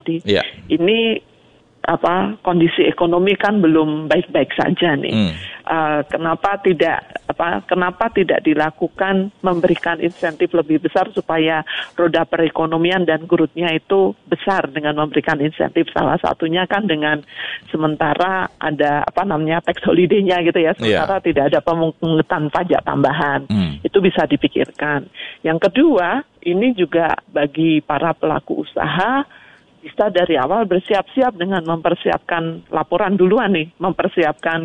Yeah. Ini kondisi ekonomi kan belum baik-baik saja nih. Kenapa tidak dilakukan memberikan insentif lebih besar supaya roda perekonomian dan growth-nya itu besar dengan memberikan insentif. Salah satunya kan dengan sementara ada tax holiday-nya gitu ya. Sementara tidak ada pemungutan pajak tambahan. Itu bisa dipikirkan. Yang kedua, ini juga bagi para pelaku usaha bisa dari awal bersiap-siap dengan mempersiapkan laporan duluan nih, mempersiapkan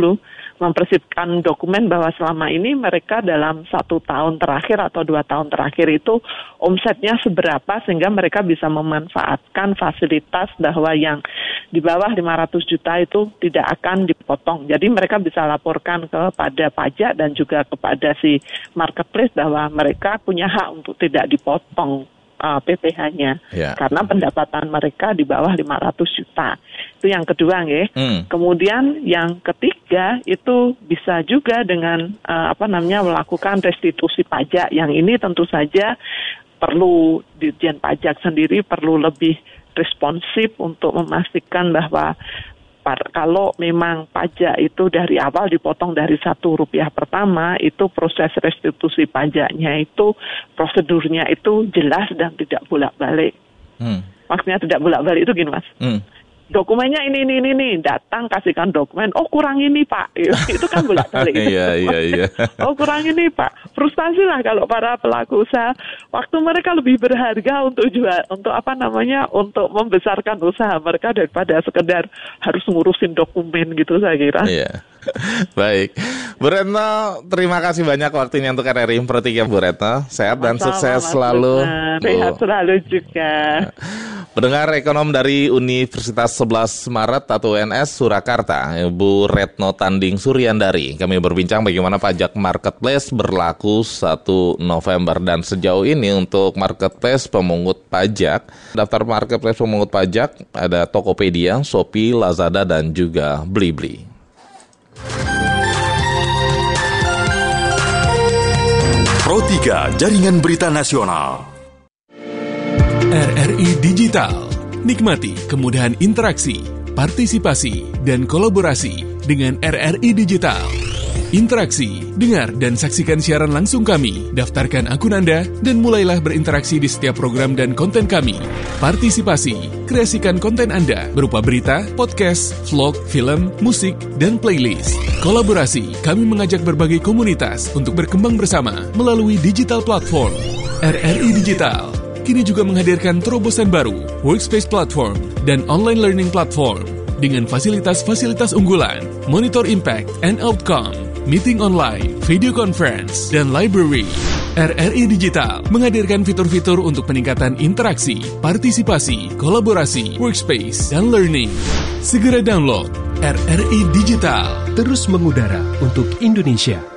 dokumen bahwa selama ini mereka dalam 1 tahun terakhir atau 2 tahun terakhir itu omsetnya seberapa sehingga mereka bisa memanfaatkan fasilitas bahwa yang di bawah 500 juta itu tidak akan dipotong. Jadi mereka bisa laporkan kepada pajak dan juga kepada si marketplace bahwa mereka punya hak untuk tidak dipotong PPh-nya, karena pendapatan mereka di bawah 500 juta. Itu yang kedua, nggih. Kemudian yang ketiga itu bisa juga dengan melakukan restitusi pajak. Yang ini tentu saja perlu Ditjen Pajak sendiri perlu lebih responsif untuk memastikan bahwa kalau memang pajak itu dari awal dipotong dari Rp1 pertama, itu proses restitusi pajaknya itu, prosedurnya itu jelas dan tidak bolak-balik. Maksudnya tidak bolak-balik itu gini, Mas. Dokumennya ini, datang kasihkan dokumen, kurang ini Pak, itu kan bolak-balik. Iya. Kurang ini Pak, frustasi lah kalau para pelaku usaha, waktu mereka lebih berharga untuk untuk membesarkan usaha mereka daripada sekedar harus ngurusin dokumen gitu, saya kira. Iya. Baik, Bu Retno, terima kasih banyak waktunya untuk RRI Info 3, Bu Retno. Sehat dan sukses selalu. Sehat selalu juga. Pendengar ekonom dari Universitas 11 Maret atau UNS Surakarta, Bu Retno Tanding Suryandari. Kami berbincang bagaimana pajak marketplace berlaku 1 November. Dan sejauh ini untuk marketplace pemungut pajak, daftar marketplace pemungut pajak ada Tokopedia, Shopee, Lazada, dan juga Blibli. Pro 3 Jaringan Berita Nasional. RRI Digital. Nikmati kemudahan interaksi, partisipasi, dan kolaborasi dengan RRI Digital. Interaksi, dengar dan saksikan siaran langsung kami. Daftarkan akun Anda dan mulailah berinteraksi di setiap program dan konten kami. Partisipasi, kreasikan konten Anda berupa berita, podcast, vlog, film, musik, dan playlist. Kolaborasi, kami mengajak berbagai komunitas untuk berkembang bersama melalui digital platform. RRI Digital kini juga menghadirkan terobosan baru, workspace platform, dan online learning platform dengan fasilitas-fasilitas unggulan, monitor impact and outcome, meeting online, video conference, dan library. RRI Digital menghadirkan fitur-fitur untuk peningkatan interaksi, partisipasi, kolaborasi, workspace, dan learning. Segera download RRI Digital. Terus mengudara untuk Indonesia.